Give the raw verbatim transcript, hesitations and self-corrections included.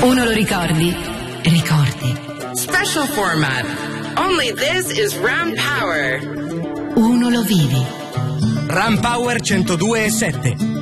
Uno lo ricordi? Ricordi. Special format. Only this is Ram Power. Uno lo vivi. Ram Power centodue e sette.